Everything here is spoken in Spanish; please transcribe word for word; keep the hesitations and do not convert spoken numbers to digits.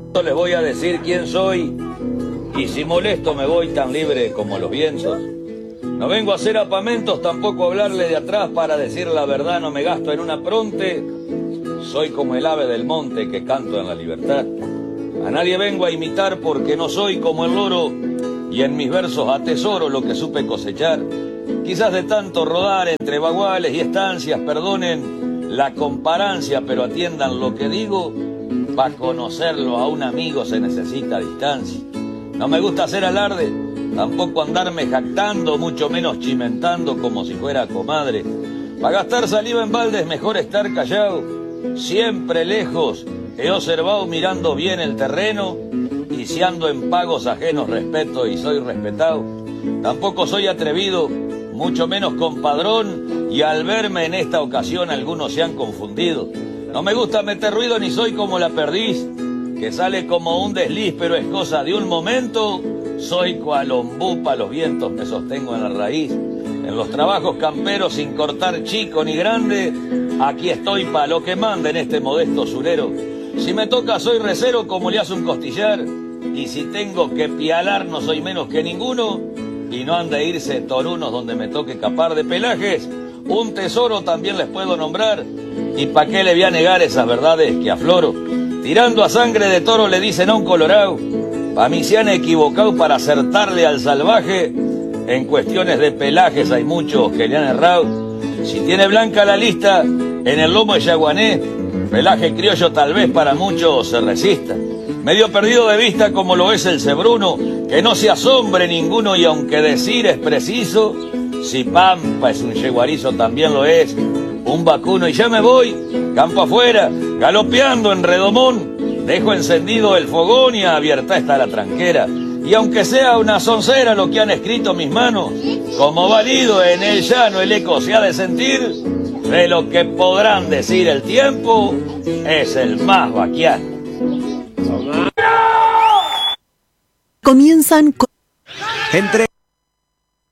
Les voy a decir quién soy, y si molesto me voy tan libre como los vientos. No vengo a hacer apamentos, tampoco a hablarle de atrás, para decir la verdad no me gasto en una pronte. Soy como el ave del monte que canto en la libertad. A nadie vengo a imitar porque no soy como el loro, y en mis versos atesoro lo que supe cosechar. Quizás de tanto rodar entre baguales y estancias, perdonen la comparancia, pero atiendan lo que digo. Para conocerlo a un amigo se necesita distancia. No me gusta hacer alarde, tampoco andarme jactando, mucho menos chimentando como si fuera comadre. Para gastar saliva en balde es mejor estar callado. Siempre lejos he observado mirando bien el terreno, y si ando en pagos ajenos respeto y soy respetado. Tampoco soy atrevido, mucho menos compadrón, y al verme en esta ocasión algunos se han confundido. No me gusta meter ruido ni soy como la perdiz, que sale como un desliz pero es cosa de un momento. Soy cual ombú pa' los vientos, me sostengo en la raíz. En los trabajos camperos sin cortar chico ni grande, aquí estoy pa' lo que manda en este modesto surero. Si me toca soy recero como le hace un costillar, y si tengo que pialar no soy menos que ninguno, y no han de irse torunos donde me toque capar de pelajes. Un tesoro también les puedo nombrar, y pa' qué le voy a negar esas verdades que afloro. Tirando a sangre de toro le dicen a un colorado, pa' mí se han equivocado para acertarle al salvaje. En cuestiones de pelajes hay muchos que le han errado. Si tiene blanca la lista, en el lomo de yaguané, pelaje criollo tal vez para muchos se resista. Medio perdido de vista como lo es el cebruno, que no se asombre ninguno, y aunque decir es preciso, si Pampa es un yeguarizo también lo es un vacuno. Y ya me voy, campo afuera, galopeando en redomón, dejo encendido el fogón y abierta está la tranquera. Y aunque sea una soncera lo que han escrito mis manos, como válido en el llano el eco se ha de sentir, de lo que podrán decir el tiempo, es el más vaquiano. Comienzan con... Entre